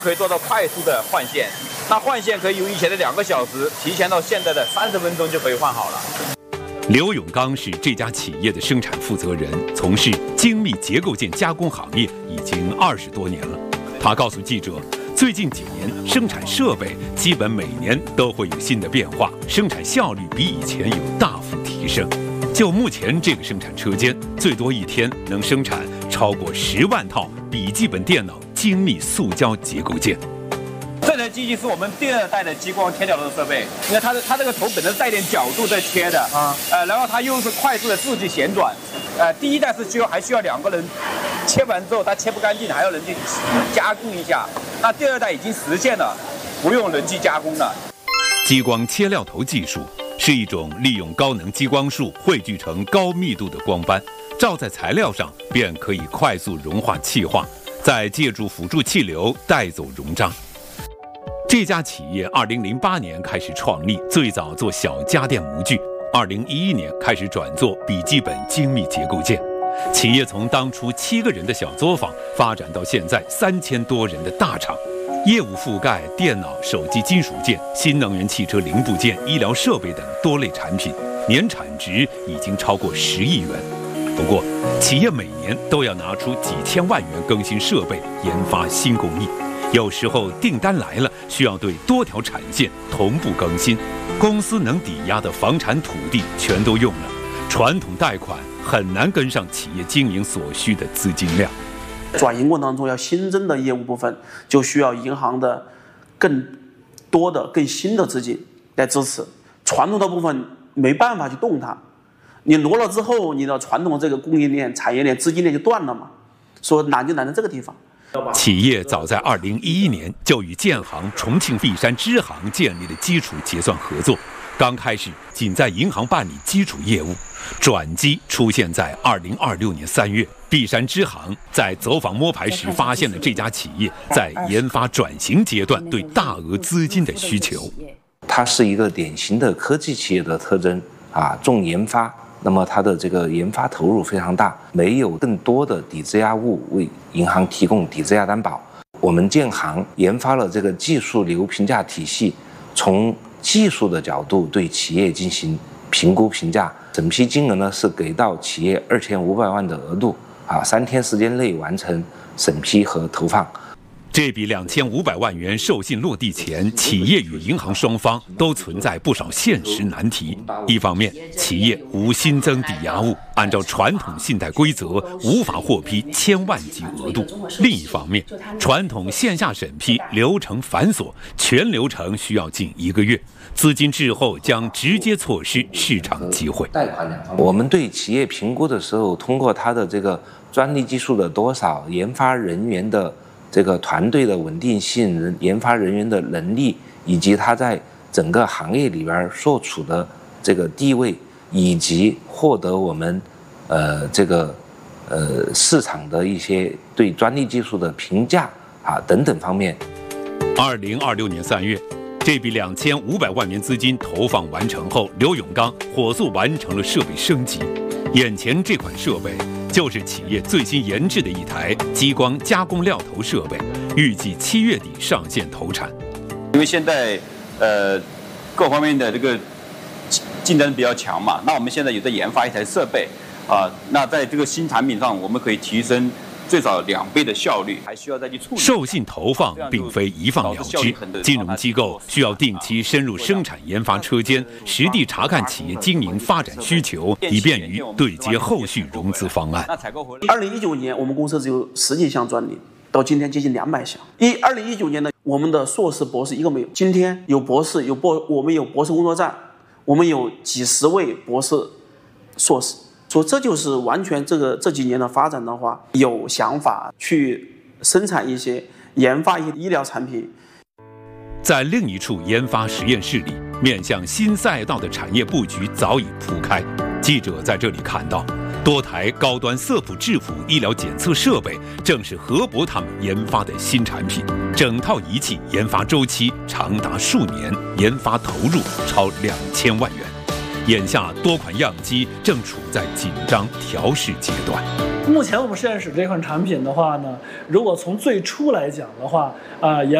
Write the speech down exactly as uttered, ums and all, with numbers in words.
可以做到快速的换线。那换线可以由以前的两个小时提前到现在的三十分钟就可以换好了。 刘永刚是这家企业的生产负责人，从事精密结构件加工行业已经二十多年了。他告诉记者，最近几年生产设备基本每年都会有新的变化，生产效率比以前有大幅提升。就目前这个生产车间，最多一天能生产超过十万套笔记本电脑精密塑胶结构件。 这台机器是我们第二代的激光切角度设备，因为它的它这个头本身带点角度在切的啊，呃，然后它又是快速的自己旋转，呃，第一代是需要还需要两个人切完之后它切不干净，还要人去加工一下。那第二代已经实现了不用人去加工了。 激光切料头技术是一种利用高能激光束汇聚成高密度的光斑，照在材料上便可以快速融化气化，再借助辅助气流带走熔渣。这家企业二零零八年开始创立，最早做小家电模具，二零一一年开始转做笔记本精密结构件。企业从当初七个人的小作坊发展到现在三千多人的大厂，业务覆盖电脑、手机金属件、新能源汽车零部件、医疗设备等多类产品，年产值已经超过十亿元。不过，企业每年都要拿出几千万元更新设备，研发新工艺。有时候订单来了，需要对多条产线同步更新，公司能抵押的房产土地全都用了，传统贷款很难跟上企业经营所需的资金量。 转型过程当中要新增的业务部分，就需要银行的更多的、更新的资金来支持。传统的部分没办法去动它，你挪了之后，你的传统这个供应链、产业链、资金链就断了嘛。说难就难在这个地方。 企业早在二零一一年就与建行重庆璧山支行建立了基础结算合作，刚开始仅在银行办理基础业务，转机出现在二零二六年三月，璧山支行在走访摸排时发现了这家企业在研发转型阶段对大额资金的需求。 它是一个典型的科技企业的特征啊，重研发。那么它的这个研发投入非常大，没有更多的抵质押物为银行提供抵质押担保。我们建行研发了这个技术流评价体系，从技术的角度对企业进行评估评价，审批金额呢是给到企业二千五百万的额度啊，三天时间内完成审批和投放。 这笔两千五百万元授信落地前，企业与银行双方都存在不少现实难题。一方面，企业无新增抵押物，按照传统信贷规则无法获批千万级额度；另一方面，传统线下审批流程繁琐，全流程需要近一个月，资金滞后将直接错失市场机会。 我们对企业评估的时候，通过它的这个专利技术的多少、研发人员的这个团队的稳定性、研发人员的能力，以及他在整个行业里边所处的这个地位，以及获得我们呃这个呃市场的一些对专利技术的评价啊等等方面。 二零二六年三月，这笔两千五百万元资金投放完成后，刘永刚火速完成了设备升级。眼前这款设备就是企业最新研制的一台激光加工料头设备，预计七月底上线投产。 因为现在呃各方面的这个竞争比较强嘛，那我们现在有在研发一台设备啊，那在这个新产品上我们可以提升最少两倍的效率，还需要再去处理。 授信投放并非一放了之，金融机构需要定期深入生产研发车间，实地查看企业经营发展需求，以便于对接后续融资方案。 二零一九年我们公司只有十几项专利，到今天接近两百项。一二零一九年呢，我们的硕士、博士一个没有，今天有博士，有博，我们有博士工作站，我们有几十位博士、硕士。说这就是完全这个这几年的发展的话，有想法去生产一些、研发一些医疗产品。 在另一处研发实验室里，面向新赛道的产业布局早已铺开。记者在这里看到，多台高端色谱质谱医疗检测设备正是河博他们研发的新产品。整套仪器研发周期长达数年，研发投入超两千万元。 眼下多款样机正处在紧张调试阶段。 目前我们实验室这款产品的话呢，如果从最初来讲的话，啊、呃，研